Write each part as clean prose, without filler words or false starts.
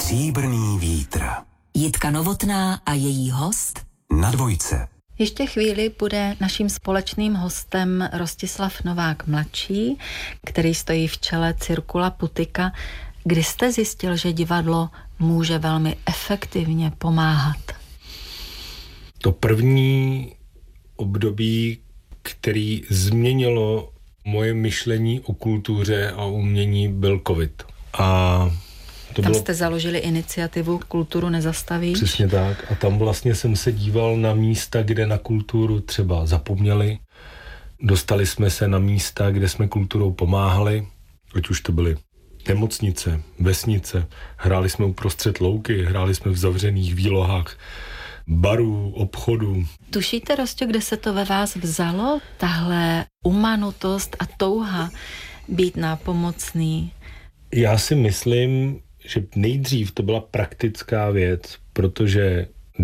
Stříbrný vítr. Jitka Novotná a její host Na Dvojce. Ještě chvíli bude naším společným hostem Rostislav Novák mladší, který stojí v čele Cirkula Putika. Kdy jste zjistil, že divadlo může velmi efektivně pomáhat? To první období, který změnilo moje myšlení o kultuře a umění, byl covid. A tam jste založili iniciativu Kulturu nezastavíš? Přesně tak. A tam vlastně jsem se díval na místa, kde na kulturu třeba zapomněli. Dostali jsme se na místa, kde jsme kulturou pomáhali. Ať už to byly nemocnice, vesnice. Hráli jsme uprostřed louky, hráli jsme v zavřených výlohách barů, obchodů. Tušíte, Rostě, kde se to ve vás vzalo? Tahle umanutost a touha být nápomocný? Já si myslím, že nejdřív to byla praktická věc, protože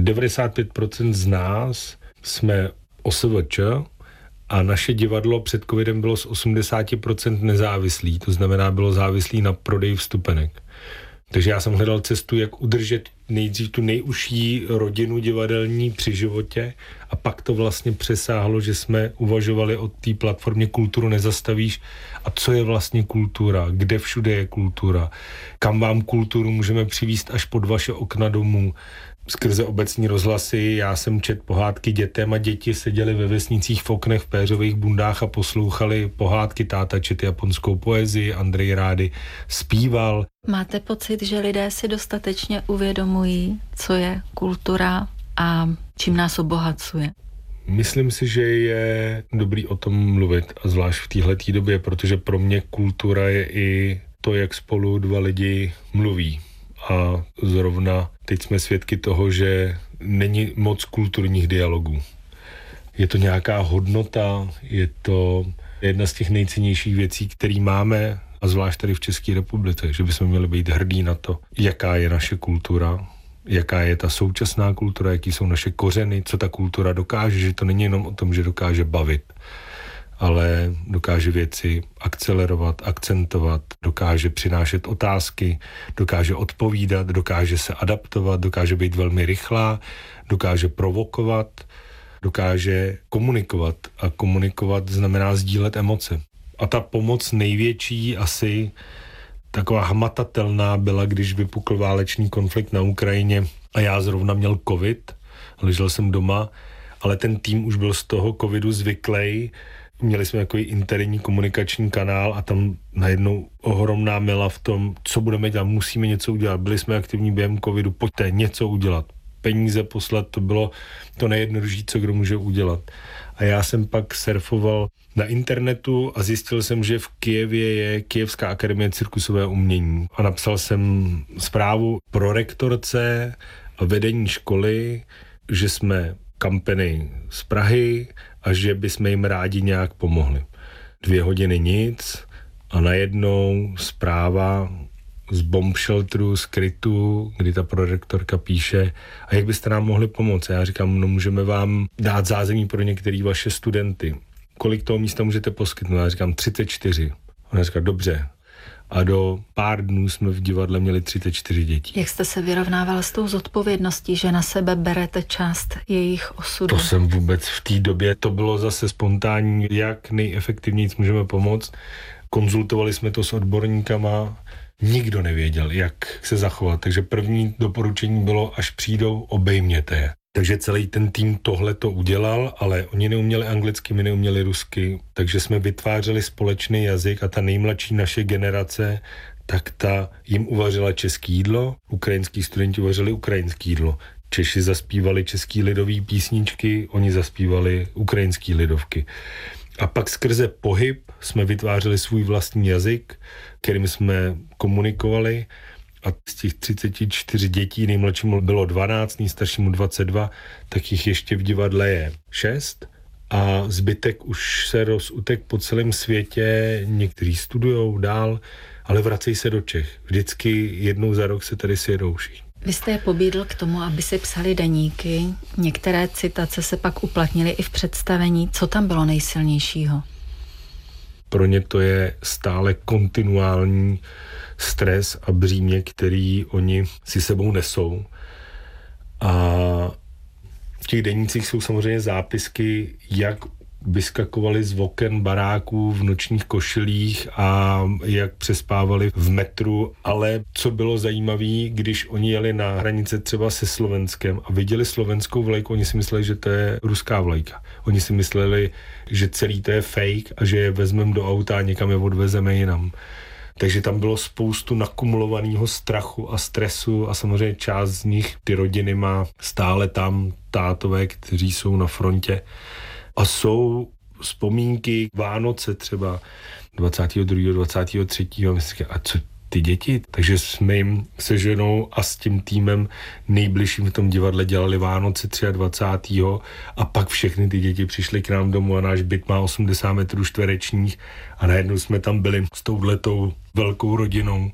95% z nás jsme OSVČ a naše divadlo před covidem bylo z 80% nezávislý, to znamená bylo závislý na prodeji vstupenek. Takže já jsem hledal cestu, jak udržet nejdřív tu nejužší rodinu divadelní při životě a pak to vlastně přesáhlo, že jsme uvažovali o té platformě Kulturu nezastavíš a co je vlastně kultura, kde všude je kultura, kam vám kulturu můžeme přivést až pod vaše okna domů. Skrze obecní rozhlasy já jsem četl pohádky dětem a děti seděli ve vesnicích v oknech v péřových bundách a poslouchali pohádky, táta četl japonskou poezii, Andrej Rády zpíval. Máte pocit, že lidé si dostatečně uvědomují, co je kultura a čím nás obohacuje? Myslím si, že je dobrý o tom mluvit a zvlášť v téhletý době, protože pro mě kultura je i to, jak spolu dva lidi mluví. A zrovna teď jsme svědky toho, že není moc kulturních dialogů. Je to nějaká hodnota, je to jedna z těch nejcennějších věcí, které máme, a zvlášť tady v České republice, že bychom měli být hrdí na to, jaká je naše kultura, jaká je ta současná kultura, jaký jsou naše kořeny, co ta kultura dokáže, že to není jenom o tom, že dokáže bavit, ale dokáže věci akcelerovat, akcentovat, dokáže přinášet otázky, dokáže odpovídat, dokáže se adaptovat, dokáže být velmi rychlá, dokáže provokovat, dokáže komunikovat. A komunikovat znamená sdílet emoce. A ta pomoc největší asi taková hmatatelná byla, když vypukl válečný konflikt na Ukrajině a já zrovna měl covid, ležel jsem doma, ale ten tým už byl z toho covidu zvyklý. Měli jsme takový interní komunikační kanál a tam najednou ohromná mela v tom, co budeme dělat, musíme něco udělat. Byli jsme aktivní během covidu, pojďte něco udělat. Peníze poslat, to bylo to nejjednodušší, co kdo může udělat. A já jsem pak surfoval na internetu a zjistil jsem, že v Kyjevě je Kyjevská akademie cirkusového umění. A napsal jsem zprávu pro rektorce a vedení školy, že jsme kampany z Prahy a že bychom jim rádi nějak pomohli. 2 hodiny nic a najednou zpráva z bomb shelteru, z krytu, kdy ta prorektorka píše, a jak byste nám mohli pomoct? A já říkám, no můžeme vám dát zázemí pro některé vaše studenty. Kolik toho místa můžete poskytnout? Já říkám 34. Ona říká, dobře. A do pár dnů jsme v divadle měli 34 dětí. Jak jste se vyrovnával s tou zodpovědností, že na sebe berete část jejich osudu? To jsem vůbec v té době, to bylo zase spontánní, jak nejefektivněji můžeme pomoct. Konzultovali jsme to s odborníkama, nikdo nevěděl, jak se zachovat. Takže první doporučení bylo, až přijdou, obejměte je. Takže celý ten tým tohle to udělal, ale oni neuměli anglicky, my neuměli rusky, takže jsme vytvářeli společný jazyk a ta nejmladší naše generace, tak ta jim uvařila české jídlo, ukrajinský studenti uvařili ukrajinské jídlo. Češi zaspívali český lidový písničky, oni zaspívali ukrajinský lidovky. A pak skrze pohyb jsme vytvářeli svůj vlastní jazyk, kterým jsme komunikovali. A z těch 34 dětí, nejmladšímu bylo 12, nejstaršímu 22, tak jich ještě v divadle je 6 a zbytek už se rozutek po celém světě, někteří studujou dál, ale vracejí se do Čech. Vždycky jednou za rok se tady sjedou všichni. Vy jste je pobídl k tomu, aby si psali deníky. Některé citace se pak uplatnily i v představení. Co tam bylo nejsilnějšího? Pro ně to je stále kontinuální stres a břímě, který oni si sebou nesou. A v těch denících jsou samozřejmě zápisky, jak vyskakovali z oken baráků v nočních košilích a jak přespávali v metru, ale co bylo zajímavé, když oni jeli na hranice třeba se Slovenskem a viděli slovenskou vlajku, oni si mysleli, že to je ruská vlajka. Oni si mysleli, že celý to je fake a že je vezmeme do auta a někam je odvezeme jinam. Takže tam bylo spoustu nakumulovaného strachu a stresu a samozřejmě část z nich, ty rodiny má stále tam tátové, kteří jsou na frontě. A jsou vzpomínky Vánoce třeba 22. 23. A co ty děti? Takže jsme jim se ženou a s tím týmem nejbližším v tom divadle dělali Vánoce 23. A pak všechny ty děti přišly k nám domů a náš byt má 80 metrů čtverečních a najednou jsme tam byli s touhletou velkou rodinou.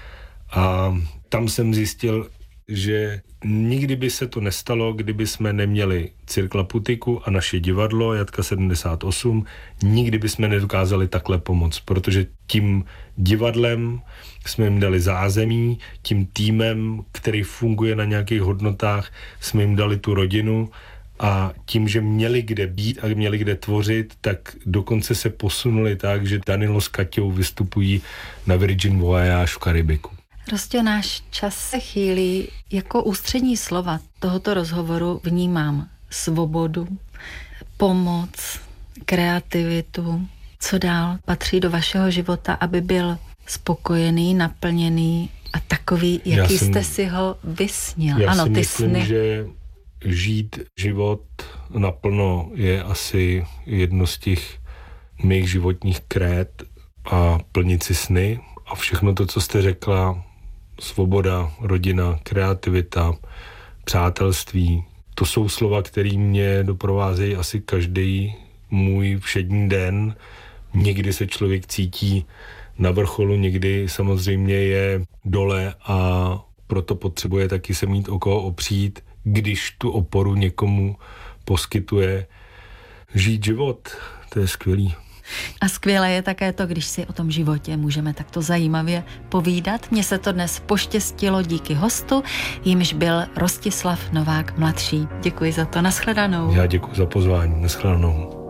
A tam jsem zjistil, že nikdy by se to nestalo, kdyby jsme neměli Cirkla Putiku a naše divadlo Jatka 78, nikdy by jsme nedokázali takhle pomoct, protože tím divadlem jsme jim dali zázemí, tím týmem, který funguje na nějakých hodnotách, jsme jim dali tu rodinu a tím, že měli kde být a měli kde tvořit, tak dokonce se posunuli tak, že Danilo s Kaťou vystupují na Virgin Voyage v Karibiku. Prostě náš čas se chýlí. Jako ústřední slova tohoto rozhovoru vnímám svobodu, pomoc, kreativitu. Co dál patří do vašeho života, aby byl spokojený, naplněný a takový, jaký jste si ho vysnil? Já ano, si ty myslím, sny. že žít život naplno je asi jedno z těch mých životních krét a plnit si sny a všechno to, co jste řekla, svoboda, rodina, kreativita, přátelství, to jsou slova, které mě doprovázejí asi každý můj všední den. Někdy se člověk cítí na vrcholu, někdy samozřejmě je dole a proto potřebuje taky se mít o koho opřít, když tu oporu někomu poskytuje. Žít život, to je skvělý. A skvělé je také to, když si o tom životě můžeme takto zajímavě povídat. Mně se to dnes poštěstilo díky hostu, jimž byl Rostislav Novák mladší. Děkuji za to, nashledanou. Já děkuji za pozvání, nashledanou.